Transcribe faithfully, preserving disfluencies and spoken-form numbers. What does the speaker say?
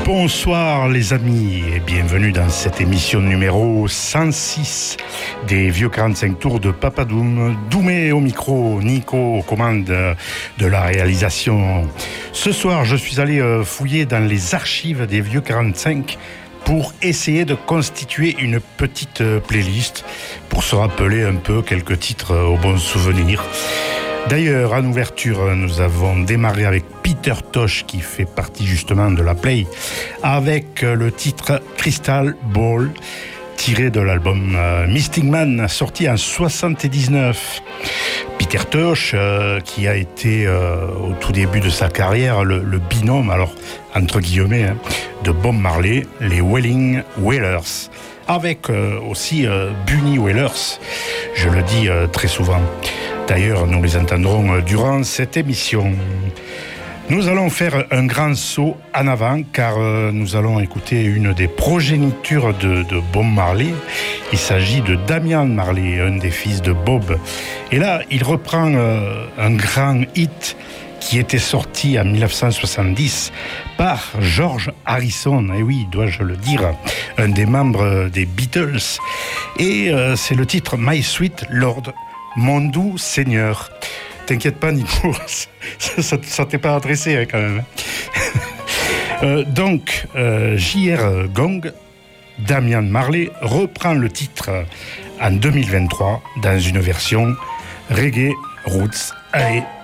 Bonsoir les amis et bienvenue dans cette émission numéro cent six des Vieux quarante-cinq tours de Papa Doum. Doumé au micro, Nico aux commandes de la réalisation. Ce soir, je suis allé fouiller dans les archives des Vieux quarante-cinq pour essayer de constituer une petite playlist pour se rappeler un peu quelques titres au bon souvenir. D'ailleurs, en ouverture, nous avons démarré avec Peter Tosh, qui fait partie justement de la Play, avec le titre Crystal Ball, tiré de l'album euh, Mystic Man, sorti en soixante-dix-neuf. Peter Tosh, euh, qui a été euh, au tout début de sa carrière le, le binôme, alors entre guillemets, hein, de Bob Marley, les Wailing Wailers, avec euh, aussi euh, Bunny Wailers, je le dis euh, très souvent. D'ailleurs, nous les entendrons durant cette émission. Nous allons faire un grand saut en avant car nous allons écouter une des progénitures de, de Bob Marley. Il s'agit de Damian Marley, un des fils de Bob. Et là, il reprend euh, un grand hit qui était sorti en dix-neuf cent soixante-dix par George Harrison. Et oui, dois-je le dire, un des membres des Beatles. Et euh, c'est le titre My Sweet Lord, Mon doux Seigneur. T'inquiète pas, Nico, ça, ça, ça t'est pas adressé hein, quand même. euh, donc, euh, J R. Gong, Damian Marley, reprend le titre en deux mille vingt-trois dans une version reggae roots. Allez,